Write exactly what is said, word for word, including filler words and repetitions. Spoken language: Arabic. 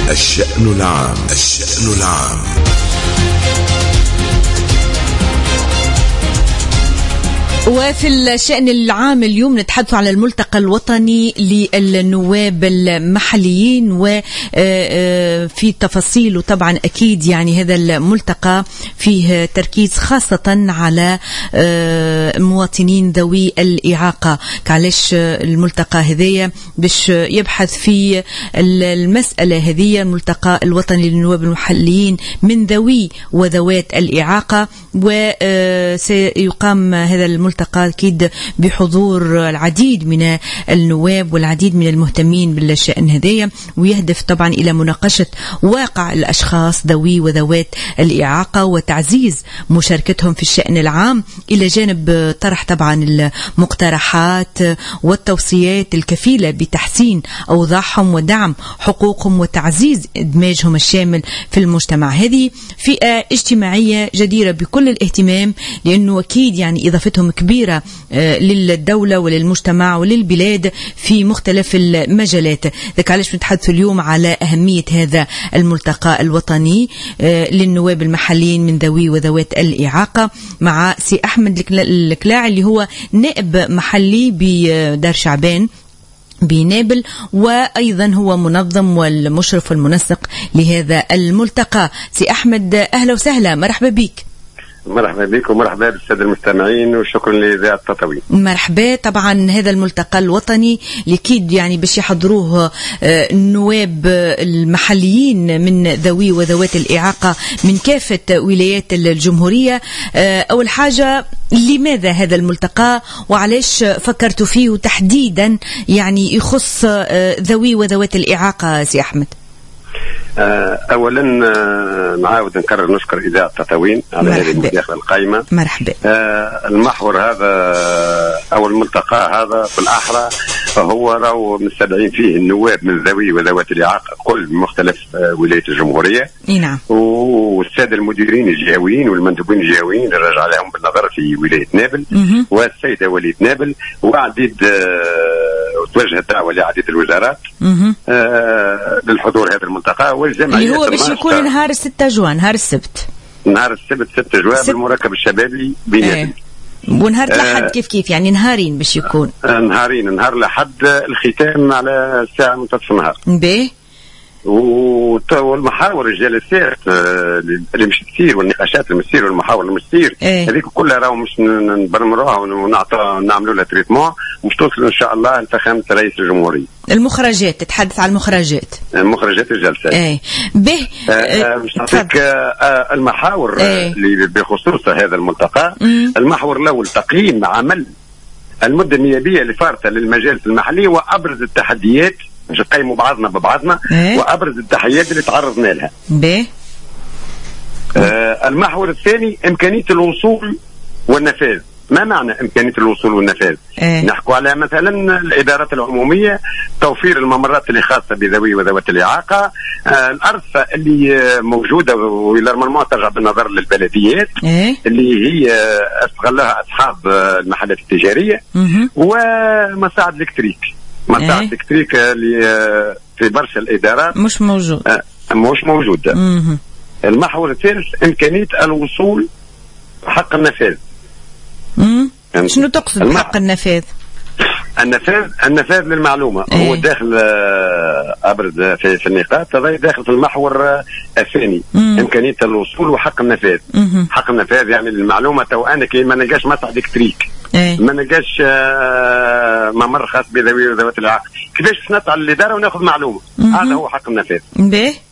الشأن العام. الشأن العام. وفي الشأن العام اليوم نتحدث على الملتقى الوطني للنواب المحليين وفي تفاصيل، وطبعا أكيد يعني هذا الملتقى فيه تركيز خاصة على مواطنين ذوي الإعاقة. علاش الملتقى هذايا باش يبحث في المسألة هذه، الملتقى الوطني للنواب المحليين من ذوي وذوات الإعاقة، وسيقام هذا الملتقى أكيد بحضور العديد من النواب والعديد من المهتمين بالشأن هذايا، ويهدف طبعا إلى مناقشة واقع الأشخاص ذوي وذوات الإعاقة وتعزيز مشاركتهم في الشأن العام، إلى جانب طرح طبعا المقترحات والتوصيات الكفيلة بتحسين أوضاعهم ودعم حقوقهم وتعزيز إدماجهم الشامل في المجتمع. هذه فئة اجتماعية جديرة بكل الاهتمام، لأنه أكيد يعني إضافتهم كبيرة للدولة وللمجتمع وللبلاد في مختلف المجالات. ذلك علاش نتحدث اليوم على أهمية هذا الملتقى الوطني للنواب المحليين من ذوي وذوات الإعاقة مع سي أحمد الكلاعي اللي هو نائب محلي بدار شعبان بنابل، وأيضا هو منظم والمشرف والمنسق لهذا الملتقى. سي أحمد أهلا وسهلا، مرحبا بك. مرحبا بك ومرحبا بالسادة المستمعين، وشكرا لإذاعة تطاوين. مرحبا. طبعا هذا الملتقى الوطني لكيد يعني باش يحضروه النواب المحليين من ذوي وذوات الإعاقة من كافة ولايات الجمهورية. أول حاجة، لماذا هذا الملتقى وعلاش فكرتوا فيه تحديدا يعني يخص ذوي وذوات الإعاقة سي أحمد؟ اولا نعاود نكرر نشكر اذاعه تطاوين على هذه المداخله القائمه. مرحبا. المحور هذا او الملتقى هذا بالاحرى هو راهو مستدعين فيه النواب من ذوي وذوات الاعاقه كل مختلف ولايات الجمهوريه. نعم. والساده المديرين الجهويين والمندوبين الجهويين اللي رجع عليهم بالنظر في ولايه نابل، والسيده ولية نابل، وعديد وتوجه الدعوه لعديد الوزارات آه للحضور هذا الملتقى والجمعيات اللي هو باش يكون نهار ستة جوان، نهار السبت. نهار السبت ستة جوان ست... بالمركب الشبابي بنابل. ايه. ونهار الأحد آه كيف كيف يعني نهارين باش يكون؟ آه نهارين، نهار الأحد الختام على الساعة منتصف النهار. باهي. والمحاور الجلسات اللي مش تصير والنقاشات اللي مش تصير والمحاور اللي مش تصير هذيك كلها راهو مش نبرمروها ونعطوا نعملوا لها تريتمون مش توصل ان شاء الله لفخامه رئيس الجمهوريه. المخرجات، تتحدث عن المخرجات مخرجات الجلسات. ايه به آه مش نعطيك آه المحاور ايه. اللي بخصوص هذا الملتقى. مم. المحور الاول تقييم عمل المده النيابيه اللي فارته للمجالس المحليه وابرز التحديات، مش نقيموا بعضنا ببعضنا. إيه؟ وابرز التحديات اللي تعرضنا لها. باهي. آه المحور الثاني امكانيه الوصول والنفاذ. ما معنى امكانيه الوصول والنفاذ؟ إيه؟ نحكوا على مثلا الادارات العموميه، توفير الممرات اللي خاصه بذوي وذوات الاعاقه، آه الارصفه اللي موجوده والى المرمى ترجع بالنظر للبلديات. إيه؟ اللي هي استغلها اصحاب المحلات التجاريه. مه. ومساعد الكتريك. مساعد إيه؟ الكتريك اللي في برشا الادارات مش موجود. آه مش موجوده. مه. المحور الثالث امكانيه الوصول حق النفاذ. امم شنو تقصد المح... بحق النفاذ؟ النفاذ النفاذ للمعلومه. ايه؟ هو داخل ابرز في, في النقاط هذا داخل في المحور الثاني. مم. امكانيه الوصول وحق النفاذ. مم. حق النفاذ يعني المعلومه تو انا كي ما نلقاش مسعد الكتريك. ايه؟ ما نلقاش ممر خاص بذوي وذوات الاعاقه، كيفاش نطلع للاداره وناخذ معلومه؟ مم. هذا هو حق النفاذ. باهي.